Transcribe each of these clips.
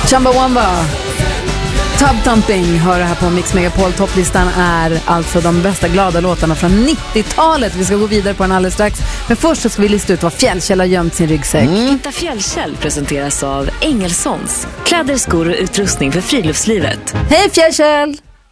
Chumbawamba, Tub Thumping hör det här på Mix Megapol. Topplistan är alltså de bästa glada låtarna från 90-talet. Vi ska gå vidare på den alldeles strax. Men först så ska vi lista ut vad Fjällkäll har gömt sin ryggsäck. Hitta Fjällkäll presenteras av Engelsons. Kläder, skor och utrustning för friluftslivet. Hej Fjällkäll!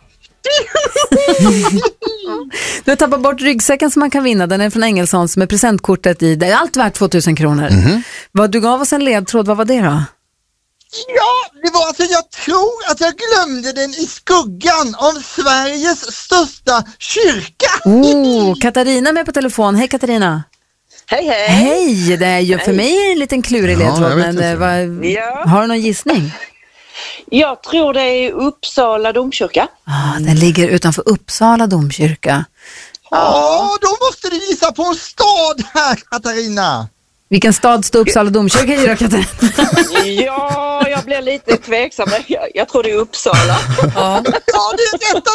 Du har tappat bort ryggsäcken som man kan vinna. Den är från Engelsons med presentkortet i. Det är allt värt 2000 kronor. Vad du gav oss en ledtråd, vad var det då? Ja, det var alltså, jag tror att jag glömde den i skuggan av Sveriges största kyrka. Katarina med på telefon. Hej Katarina. Hej, hej. Hej, det är ju för mig en liten klurig ledtråd, men har du någon gissning? Jag tror det är Uppsala domkyrka. Den ligger utanför Uppsala domkyrka. Ja, då måste du gissa på en stad här, Katarina. Vilken stad står Uppsala domkyrka i då, Katarina? Ja, jag blir lite tveksam. Jag tror det är Uppsala. Ja, det är rätt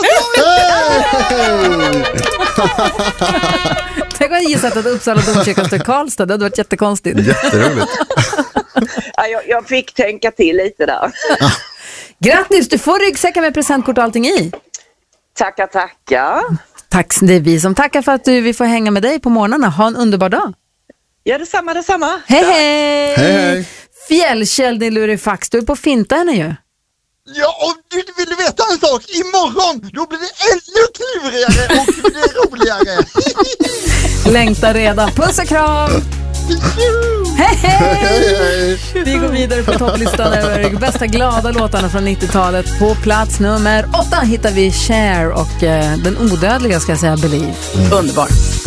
tänk om jag gissat att Uppsala domkyrka står i Karlstad. Det hade varit jättekonstigt. Jätteroligt. Ja, jag fick tänka till lite där. Grattis, du får ryggsäckar med presentkort och allting i. Tackar. Tack, det är vi som tackar för att vi får hänga med dig på morgnarna. Ha en underbar dag. Ja, detsamma. Hej! Hej. Fjällkäll, din lurifax. Du är på finta henne ju. Ja, och du vill veta en sak? Imorgon, då blir det ännu klurigare och det blir roligare. Längtar redan. Puss och kram! Hej! Vi går vidare på topplistan över bästa glada låtarna från 90-talet. På plats nummer 8 hittar vi Cher och den odödliga, ska jag säga, Believe. Underbar.